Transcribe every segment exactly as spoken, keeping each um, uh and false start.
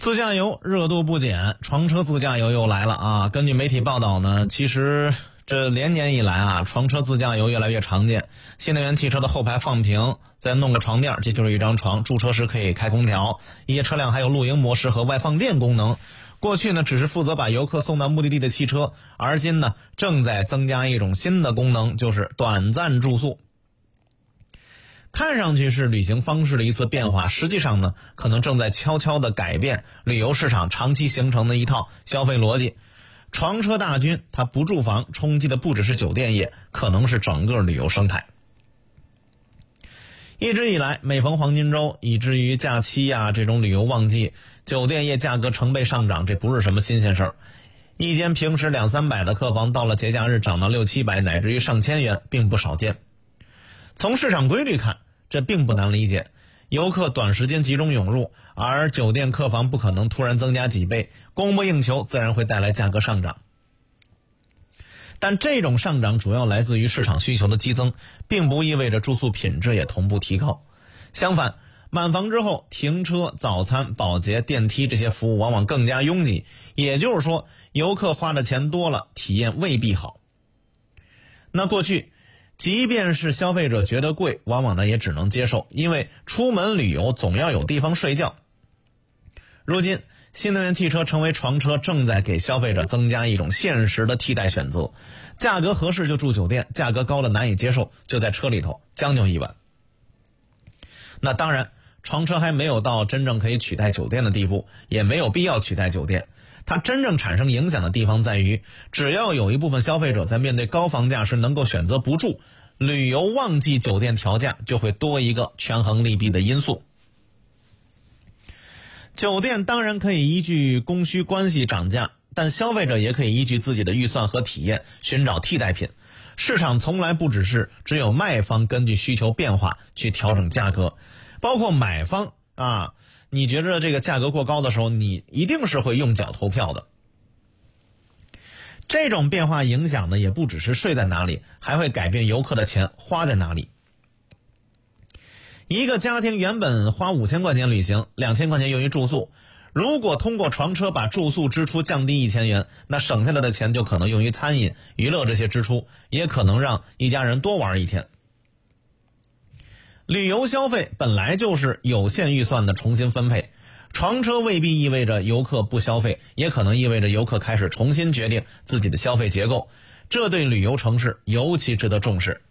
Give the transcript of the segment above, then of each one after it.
自驾游热度不减，床车自驾游又来了啊！根据媒体报道呢，其实这连年以来啊，床车自驾游越来越常见。新能源汽车的后排放平，再弄个床垫，这就是一张床。驻车时可以开空调，一些车辆还有露营模式和外放电功能。过去呢，只是负责把游客送到目的地的汽车，而今呢，正在增加一种新的功能，就是短暂住宿。看上去是旅行方式的一次变化，实际上呢，可能正在悄悄地改变旅游市场长期形成的一套消费逻辑。床车大军，它不住房，冲击的不只是酒店业，可能是整个旅游生态。一直以来，每逢黄金周，以至于假期啊这种旅游旺季，酒店业价格成倍上涨，这不是什么新鲜事儿。一间平时两三百的客房，到了节假日涨到六七百，乃至于上千元，并不少见。从市场规律看，这并不难理解，游客短时间集中涌入，而酒店客房不可能突然增加几倍，供不应求自然会带来价格上涨。但这种上涨主要来自于市场需求的激增，并不意味着住宿品质也同步提高。相反，满房之后，停车、早餐、保洁、电梯这些服务往往更加拥挤，也就是说，游客花的钱多了，体验未必好。那过去即便是消费者觉得贵，往往呢也只能接受，因为出门旅游总要有地方睡觉。如今新能源汽车成为床车，正在给消费者增加一种现实的替代选择，价格合适就住酒店，价格高的难以接受就在车里头将就一晚。那当然，床车还没有到真正可以取代酒店的地步，也没有必要取代酒店。它真正产生影响的地方在于，只要有一部分消费者在面对高房价时能够选择不住，旅游旺季酒店调价就会多一个权衡利弊的因素。酒店当然可以依据供需关系涨价，但消费者也可以依据自己的预算和体验寻找替代品。市场从来不只是只有卖方根据需求变化去调整价格，包括买方啊，你觉着这个价格过高的时候，你一定是会用脚投票的。这种变化影响呢，也不只是睡在哪里，还会改变游客的钱花在哪里。一个家庭原本花五千块钱旅行，两千块钱用于住宿，如果通过床车把住宿支出降低一千元，那省下来的钱就可能用于餐饮、娱乐这些支出，也可能让一家人多玩一天。旅游消费本来就是有限预算的重新分配，床车未必意味着游客不消费，也可能意味着游客开始重新决定自己的消费结构，这对旅游城市尤其值得重视。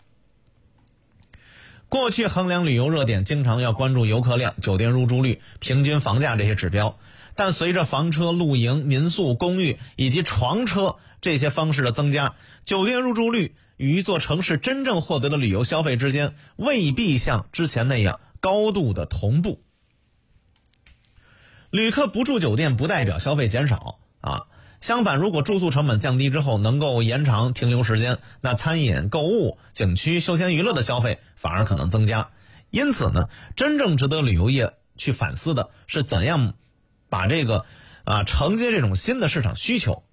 过去衡量旅游热点经常要关注游客量、酒店入住率、平均房价这些指标，但随着房车、露营、民宿、公寓以及床车这些方式的增加，酒店入住率与一座城市真正获得的旅游消费之间未必像之前那样高度的同步。旅客不住酒店不代表消费减少啊，相反，如果住宿成本降低之后能够延长停留时间，那餐饮、购物、景区、休闲娱乐的消费反而可能增加。因此呢，真正值得旅游业去反思的是怎样把这个啊承接这种新的市场需求。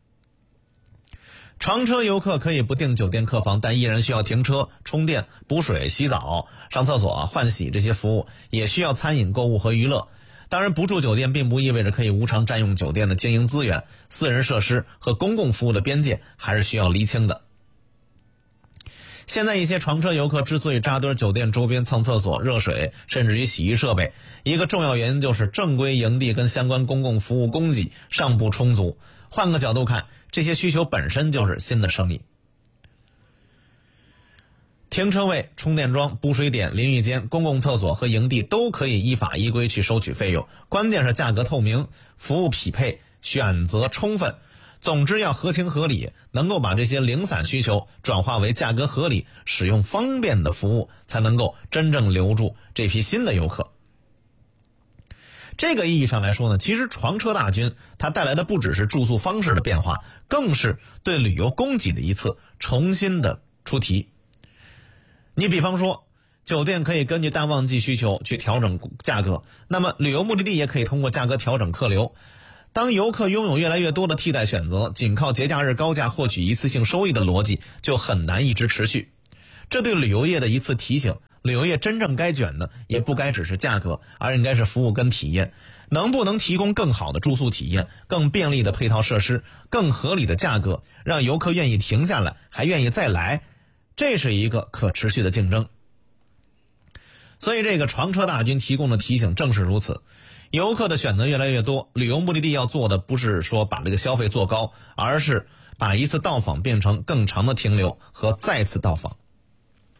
床车游客可以不订酒店客房，但依然需要停车、充电、补水、洗澡、上厕所、换洗这些服务，也需要餐饮、购物和娱乐。当然，不住酒店并不意味着可以无偿占用酒店的经营资源，私人设施和公共服务的边界还是需要厘清的。现在一些床车游客之所以扎堆酒店周边蹭厕所、热水，甚至于洗衣设备，一个重要原因就是正规营地跟相关公共服务供给尚不充足。换个角度看，这些需求本身就是新的生意。停车位、充电桩、补水点、淋浴间、公共厕所和营地都可以依法依规去收取费用，关键是价格透明、服务匹配、选择充分。总之要合情合理，能够把这些零散需求转化为价格合理、使用方便的服务，才能够真正留住这批新的游客。这个意义上来说呢，其实床车大军它带来的不只是住宿方式的变化，更是对旅游供给的一次重新的出题。你比方说，酒店可以根据淡旺季需求去调整价格，那么旅游目的地也可以通过价格调整客流。当游客拥有越来越多的替代选择，仅靠节假日高价获取一次性收益的逻辑就很难一直持续。这对旅游业的一次提醒，旅游业真正该卷的也不该只是价格，而应该是服务跟体验。 能不能提供更好的住宿体验、更便利的配套设施、更合理的价格，让游客愿意停下来，还愿意再来，这是一个可持续的竞争。所以这个床车大军提供的提醒正是如此，游客的选择越来越多，旅游目的地要做的不是说把这个消费做高，而是把一次到访变成更长的停留和再次到访。